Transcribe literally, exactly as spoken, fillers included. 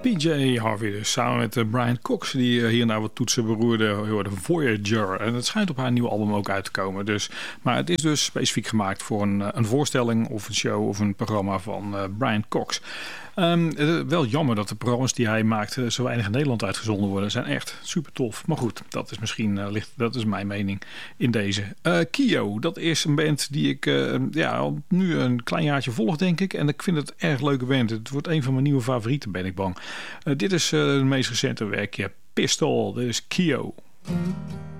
P J Harvey dus, samen met uh, Brian Cox, die uh, hier naar wat toetsen beroerde, hoorde Voyager. En het schijnt op haar nieuwe album ook uit te komen. Dus, maar het is dus specifiek gemaakt voor een, een voorstelling of een show of een programma van uh, Brian Cox. Um, uh, wel jammer dat de programma's die hij maakt uh, zo weinig in Nederland uitgezonden worden. Zijn echt super tof. Maar goed, dat is misschien uh, licht, dat is mijn mening in deze. Uh, Kio, dat is een band die ik uh, ja, al nu een klein jaartje volg, denk ik. En ik vind het een erg leuke band. Het wordt een van mijn nieuwe favorieten, ben ik bang. Uh, dit is uh, het meest recente werkje. Pistol, dit is Kio.